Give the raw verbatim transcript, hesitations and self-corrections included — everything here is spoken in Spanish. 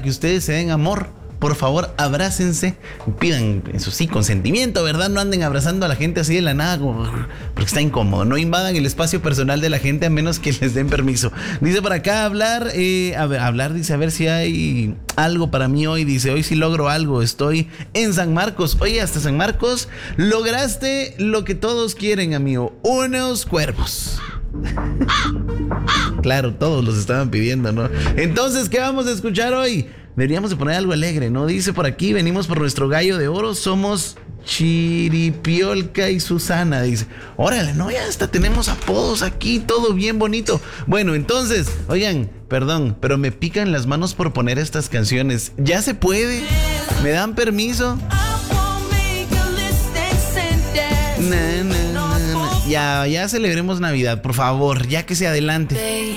que ustedes se den amor. Por favor, abrácense, pidan, eso sí, consentimiento, ¿verdad? No anden abrazando a la gente así de la nada, como, porque está incómodo. No invadan el espacio personal de la gente a menos que les den permiso. Dice por acá, hablar, eh, a ver, hablar, dice, a ver si hay algo para mí hoy. Dice, hoy sí logro algo, estoy en San Marcos. Oye, hasta San Marcos, lograste lo que todos quieren, amigo, unos cuervos. Claro, todos los estaban pidiendo, ¿no? Entonces, ¿qué vamos a escuchar hoy? Deberíamos de poner algo alegre, ¿no? Dice por aquí, venimos por nuestro gallo de oro, somos Chiripiolca y Susana, dice. Órale, no, ya hasta tenemos apodos aquí, todo bien bonito. Bueno, entonces, oigan, perdón, pero me pican las manos por poner estas canciones. ¿Ya se puede? ¿Me dan permiso? Na, na, na, na. Ya, ya celebremos Navidad, por favor, ya que se adelante.